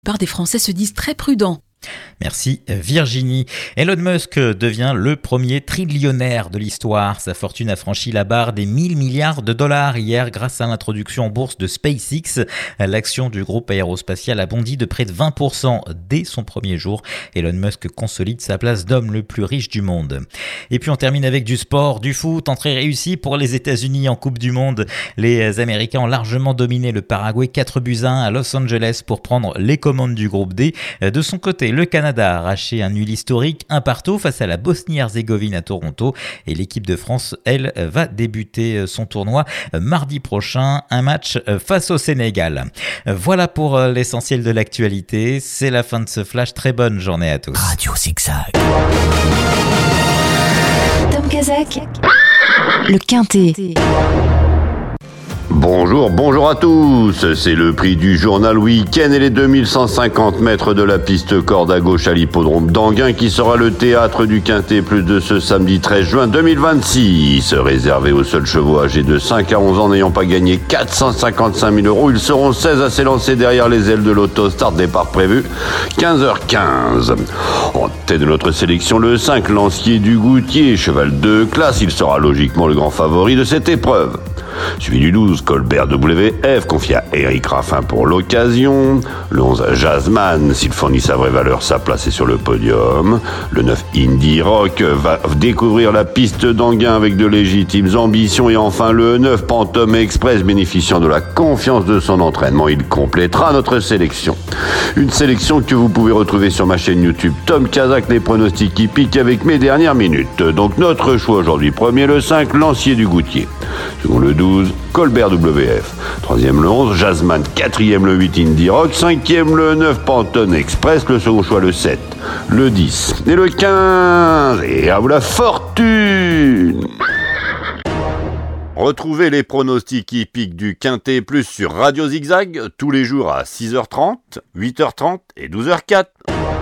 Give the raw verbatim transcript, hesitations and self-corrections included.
La plupart des Français se disent très prudents. Merci Virginie. Elon Musk devient le premier trillionnaire de l'histoire. Sa fortune a franchi la barre des mille milliards de dollars hier grâce à l'introduction en bourse de SpaceX. L'action du groupe aérospatial a bondi de près de vingt pour cent dès son premier jour. Elon Musk consolide sa place d'homme le plus riche du monde. Et puis on termine avec du sport, du foot, entrée réussie pour les États-Unis en Coupe du Monde. Les Américains ont largement dominé le Paraguay quatre buts à un à Los Angeles pour prendre les commandes du groupe D. De son côté, le Canada a arraché un nul historique, un partout face à la Bosnie-Herzégovine à Toronto. Et l'équipe de France, elle, va débuter son tournoi mardi prochain, un match face au Sénégal. Voilà pour l'essentiel de l'actualité. C'est la fin de ce flash. Très bonne journée à tous. Radio Zigzag. Tom Kazak, le Quintet. Bonjour, bonjour à tous. C'est le prix du journal week-end et les deux mille cent cinquante mètres de la piste corde à gauche à l'hippodrome d'Anguin qui sera le théâtre du Quintet plus de ce samedi treize juin deux mille vingt-six. Réservé aux seuls chevaux âgés de cinq à onze ans n'ayant pas gagné quatre cent cinquante-cinq mille euros. Ils seront seize à s'élancer derrière les ailes de l'auto. Start départ prévu quinze heures quinze. En tête de notre sélection, le cinq, Lancier du Goutier, cheval de classe. Il sera logiquement le grand favori de cette épreuve. Suivi du douze, Colbert W F, confié à Eric Raffin pour l'occasion. Le onze, Jazzman, s'il fournit sa vraie valeur, sa place est sur le podium. Le neuf, Indie Rock, va découvrir la piste d'Anguin avec de légitimes ambitions. Et enfin, le neuf, Phantom Express, bénéficiant de la confiance de son entraînement, il complétera notre sélection. Une sélection que vous pouvez retrouver sur ma chaîne YouTube Tom Kazak, les pronostics hippiques avec mes dernières minutes. Donc notre choix aujourd'hui, premier le cinq, Lancier du Goutier. Second le douze, Colbert W F. Troisième le onze, Jazzman. Quatrième le huit, Indie Rock. Cinquième le neuf, Pantone Express. Le second choix le sept, le dix et le quinze. Et à vous la fortune! Retrouvez les pronostics hippiques du Quintet Plus sur Radio Zigzag tous les jours à six heures trente, huit heures trente et douze heures quatre.